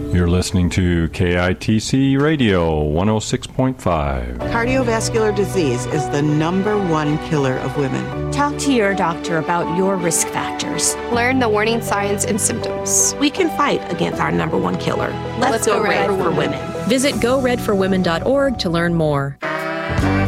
You're listening to KITC Radio 106.5. Cardiovascular disease is the #1 killer of women. Talk to your doctor about your risk factors. Learn the warning signs and symptoms. We can fight against our #1 killer. Let's go red for women. Visit goredforwomen.org to learn more.